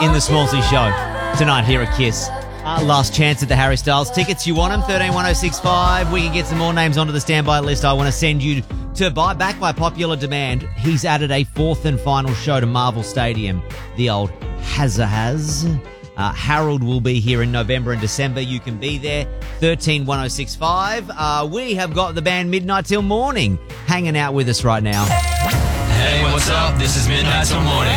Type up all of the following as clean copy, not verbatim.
in the Smallsy Show tonight here at KISS. Last chance at the Harry Styles tickets. You want them? 131065. We can get some more names onto the standby list. I want to send you to buy back by popular demand. He's added a fourth and final show to Marvel Stadium, the old Hazahaz. Harold will be here in November and December. You can be there. 131065. We have got the band Midnight Till Morning hanging out with us right now. Hey, what's up? This is Midnight Till Morning.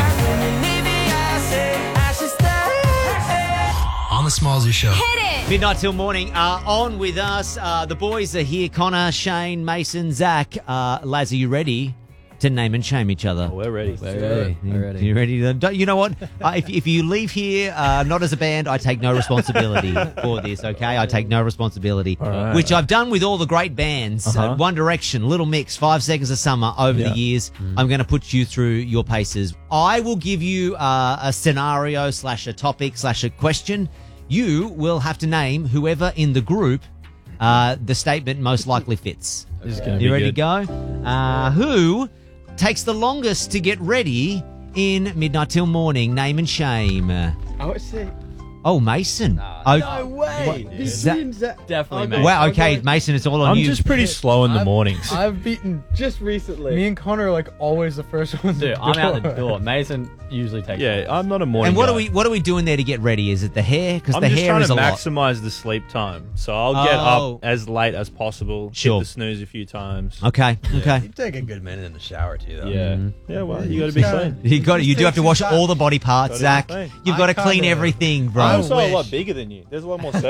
On the Smallsy Show. Midnight Till Morning on with us. The boys are here. Connor, Shane, Mason, Zach. Lads, are you ready to name and shame each other? Oh, we're ready. We're ready. You ready? You know what? If you leave here not as a band, I take no responsibility for this, okay? I take no responsibility, right. which I've done with all the great bands. One Direction, Little Mix, 5 Seconds of Summer over the years. I'm going to put you through your paces. I will give you a scenario / a topic / a question. You will have to name whoever in the group the statement most likely fits. This is gonna You be ready good. to go? Who takes the longest to get ready in Midnight Till Morning? Name and shame. I would say. Oh, Mason. No way. This seems Definitely, Okay. mate. Wow, okay, Mason, it's all on I'm you. just pretty slow in the mornings. I've beaten just recently. me and Connor are like always the first ones. Dude, I'm out the door. Mason usually takes. Yeah, I'm not a morning and what guy. are we doing there to get ready? Is it the hair? Because I'm the just hair trying is to a lot. maximize the sleep time. So I'll get Oh. up as late as possible. Sure. Hit the snooze a few times. Okay. You take a good minute in the shower too, though. Yeah. Yeah, well, you got to be clean. You got it. You do have to wash all the body parts, Gotta Zach. be clean. You've got to clean kinda- everything, bro. I'm also a wish. lot bigger than you. There's a lot more surface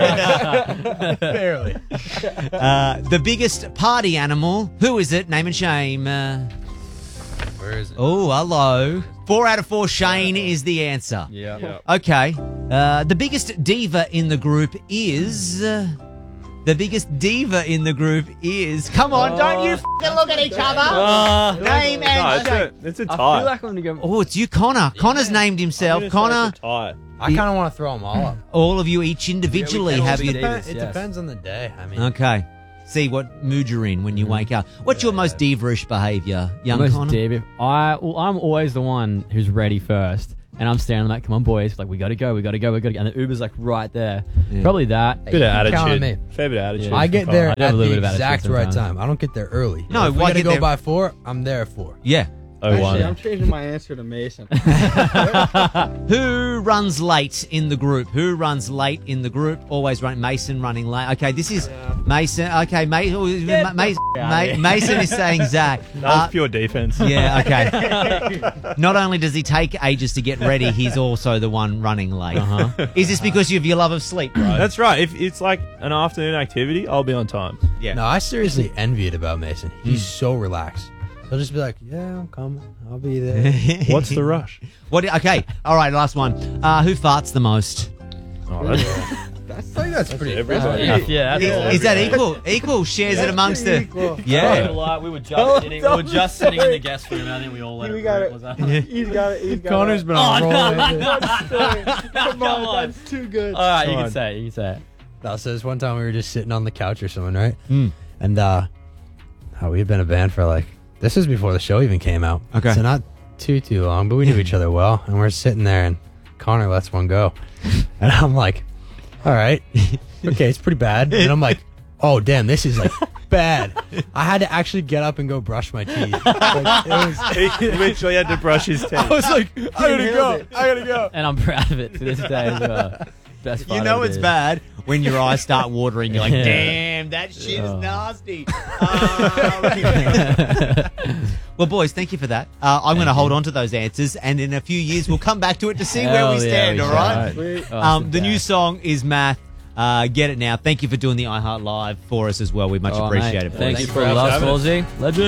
area. Barely. The biggest party animal. Who is it? Name and shame. Where is it? Oh, hello. 4 out of 4. Shane is the answer. Yeah. Yeah. Okay. The biggest diva in the group is. The biggest diva in the group is. Come on, don't you f***ing look at each other. Name No, and shame. it's a I tie. feel like I'm gonna go. Oh, it's you, Connor. Connor's named himself. I'm gonna say Connor, it's a tie. I kind of want to throw them all up. all of you each individually have all you. be It Davis, yes. depends on the day. I mean, Okay. See what mood you're in when you wake up. What's your most diva-ish behaviour, young Most Connor? div. I'm always the one who's ready first, and I'm standing like, "Come on, boys! Like, we gotta go, we gotta go, we gotta go." And the Uber's like right there. Yeah. Probably that. Bit of Count on attitude. me. Fair bit of attitude. Yeah. I get there I do have at a little the bit of attitude exact right sometimes. time. I don't get there early. No, if we why gotta get go there- by 4, I'm there at 4. Yeah. Oh, Actually, one. I'm changing my answer to Mason. Who runs late in the group? Who runs late in the group? Always run. Mason running late. Okay, this is Mason. Okay, Mason is saying Zach. That was pure defense. Yeah, okay. Not only does he take ages to get ready, he's also the one running late. Is this because of your love of sleep, bro? That's right. If it's like an afternoon activity, I'll be on time. Yeah. No, I seriously envy it about Mason. He's so relaxed. He'll just be like, "Yeah, I'm coming. I'll be there." What's the rush? Okay, all right, last one. Who farts the most? Oh, that's, I think that's pretty. everybody. Yeah. Is that equal? Equal shares it amongst the. Yeah. We were just sitting. We were just sitting in the guest room. And I think we all let We it. got rip, it. Was that? He's got it. He's got Connor's it. been on a roll. Come on, that's too good. All right, you Come can on. say it. You can say it. No, so this one time we were just sitting on the couch or something, right? And we had been a band for like, this was before the show even came out. Okay. So not too long, but we knew each other well. And we're sitting there and Connor lets one go. And I'm like, all right, okay, it's pretty bad. And I'm like, oh, damn, this is like bad. I had to actually get up and go brush my teeth. Like, it was, He literally had to brush his teeth. I was like, I gotta go. I gotta go. And I'm proud of it to this day as well. Best part You know of it it's is- bad when your eyes start watering. You're like, Yeah. damn, that shit is Oh. nasty. Well, boys, thank you for that. I'm going to hold on to those answers, and in a few years, we'll come back to it to see where we Hell yeah, stand, we all should. right? Sweet. Oh, The new song is Math. Get it now. Thank you for doing the iHeart Live for us as well. We much Oh, appreciate mate. it. boys. Thank you Thanks for for love, having us. Smallsy. Legend.